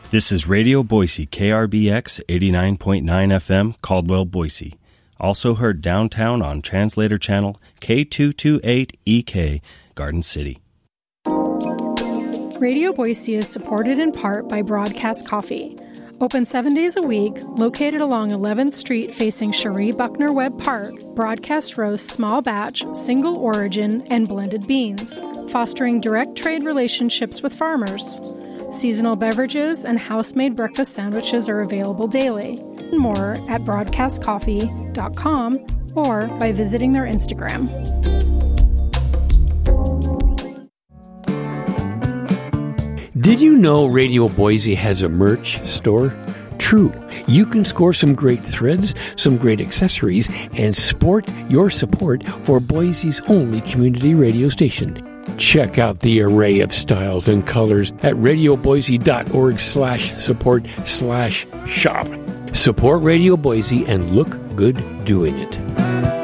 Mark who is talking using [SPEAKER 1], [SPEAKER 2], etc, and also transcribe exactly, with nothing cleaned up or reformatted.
[SPEAKER 1] This is Radio Boise, K R B X eighty-nine point nine F M, Caldwell, Boise. Also heard downtown on Translator Channel K two twenty-eight E K, Garden City.
[SPEAKER 2] Radio Boise is supported in part by Broadcast Coffee. Open seven days a week, located along eleventh Street facing Cherie Buckner Webb Park, Broadcast roasts small batch, single origin, and blended beans, fostering direct trade relationships with farmers. Seasonal beverages and house-made breakfast sandwiches are available daily. More at broadcast coffee dot com or by visiting their Instagram.
[SPEAKER 3] Did you know Radio Boise has a merch store? True. You can score some great threads, some great accessories, and sport your support for Boise's only community radio station. Check out the array of styles and colors at radioboise.org slash support slash shop. Support Radio Boise and look good doing it.